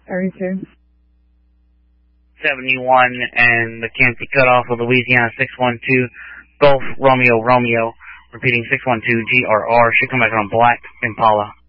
32. 71 and the Kansas cutoff of Louisiana 612, Golf Romeo Romeo, repeating 612 GRR, should come back on Black Impala.